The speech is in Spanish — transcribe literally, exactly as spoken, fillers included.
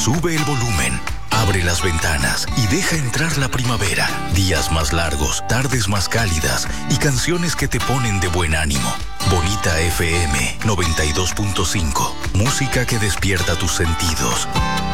Sube el volumen, abre las ventanas y deja entrar la primavera. Días más largos, tardes más cálidas y canciones que te ponen de buen ánimo. Bonita F M noventa y dos punto cinco. Música que despierta tus sentidos.